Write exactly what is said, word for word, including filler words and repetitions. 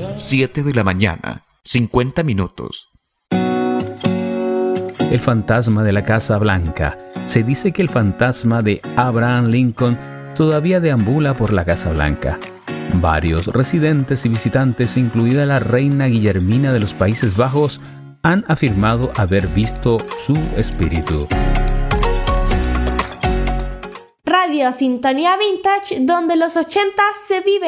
siete de la mañana, cincuenta minutos. El fantasma de la Casa Blanca. Se dice que el fantasma de Abraham Lincoln todavía deambula por la Casa Blanca. Varios residentes y visitantes, incluida la reina Guillermina de los Países Bajos, han afirmado haber visto su espíritu. Radio Sintonía Vintage, donde los ochenta se viven.